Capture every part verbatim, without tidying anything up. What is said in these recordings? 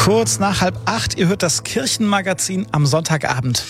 Kurz nach halb acht, ihr hört das Kirchenmagazin am Sonntagabend.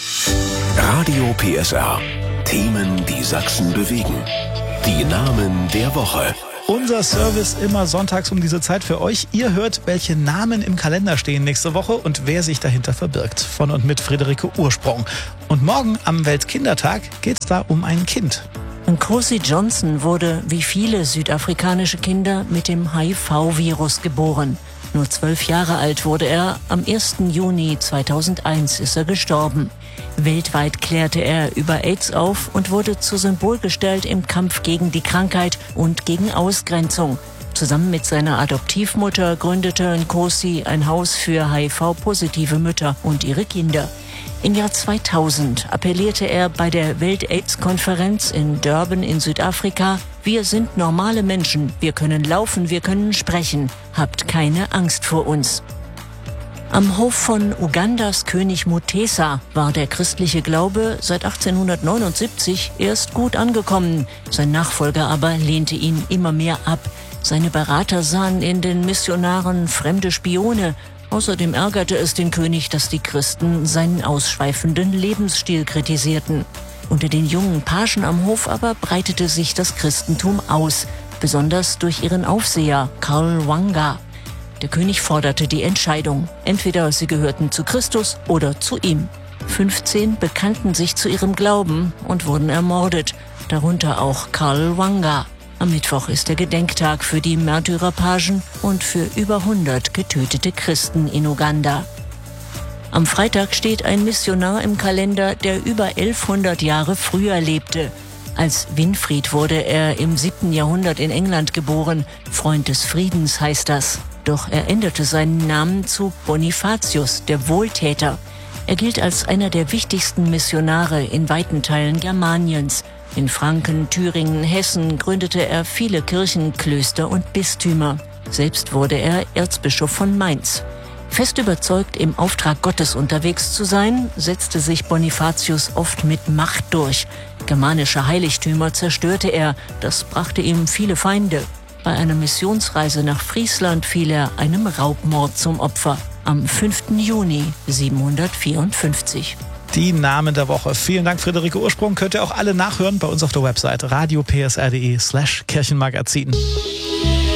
Radio P S R. Themen, die Sachsen bewegen. Die Namen der Woche. Unser Service immer sonntags um diese Zeit für euch. Ihr hört, welche Namen im Kalender stehen nächste Woche und wer sich dahinter verbirgt. Von und mit Friederike Ursprung. Und morgen am Weltkindertag geht es da um ein Kind. Nkosi Johnson wurde, wie viele südafrikanische Kinder, mit dem H I V-Virus geboren. Nur zwölf Jahre alt wurde er. Am ersten Juni zweitausendeins ist er gestorben. Weltweit klärte er über AIDS auf und wurde zur Symbolgestalt im Kampf gegen die Krankheit und gegen Ausgrenzung. Zusammen mit seiner Adoptivmutter gründete Nkosi ein Haus für H I V-positive Mütter und ihre Kinder. Im Jahr zweitausend appellierte er bei der Welt-AIDS-Konferenz in Durban in Südafrika: Wir sind normale Menschen, wir können laufen, wir können sprechen, habt keine Angst vor uns. Am Hof von Ugandas König Mutesa war der christliche Glaube seit achtzehnhundertneunundsiebzig erst gut angekommen. Sein Nachfolger aber lehnte ihn immer mehr ab. Seine Berater sahen in den Missionaren fremde Spione. Außerdem ärgerte es den König, dass die Christen seinen ausschweifenden Lebensstil kritisierten. Unter den jungen Pagen am Hof aber breitete sich das Christentum aus, besonders durch ihren Aufseher Karl Wanga. Der König forderte die Entscheidung. Entweder sie gehörten zu Christus oder zu ihm. fünfzehn bekannten sich zu ihrem Glauben und wurden ermordet, darunter auch Karl Wanga. Am Mittwoch ist der Gedenktag für die Märtyrerpagen und für über hundert getötete Christen in Uganda. Am Freitag steht ein Missionar im Kalender, der über elfhundert Jahre früher lebte. Als Winfried wurde er im siebten Jahrhundert in England geboren. Freund des Friedens heißt das. Doch er änderte seinen Namen zu Bonifatius, der Wohltäter. Er gilt als einer der wichtigsten Missionare in weiten Teilen Germaniens. In Franken, Thüringen, Hessen gründete er viele Kirchen, Klöster und Bistümer. Selbst wurde er Erzbischof von Mainz. Fest überzeugt, im Auftrag Gottes unterwegs zu sein, setzte sich Bonifatius oft mit Macht durch. Germanische Heiligtümer zerstörte er, das brachte ihm viele Feinde. Bei einer Missionsreise nach Friesland fiel er einem Raubmord zum Opfer am fünften Juni siebenhundertvierundfünfzig. Die Namen der Woche. Vielen Dank, Friederike Ursprung. Könnt ihr auch alle nachhören bei uns auf der Website radio p s r punkt d e slash Kirchenmagazin.